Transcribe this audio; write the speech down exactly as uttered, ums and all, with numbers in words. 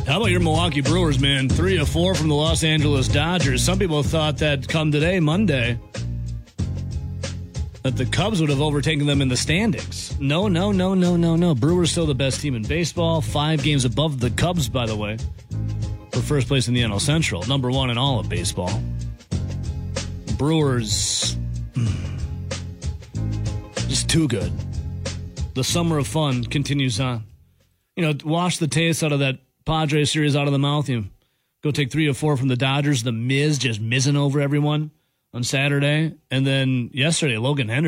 How about your Milwaukee Brewers, man? Three or four from the Los Angeles Dodgers. Some people thought that come today, Monday, that the Cubs would have overtaken them in the standings. No, no, no, no, no, no. Brewers still the best team in baseball. Five games above the Cubs, by the way, for first place in the N L Central. Number one in all of baseball. Brewers, just too good. The summer of fun continues on. You know, wash the taste out of that Padres series out of the mouth. You go take three or four from the Dodgers. The Miz just mizzing over everyone on Saturday. And then yesterday, Logan Henderson.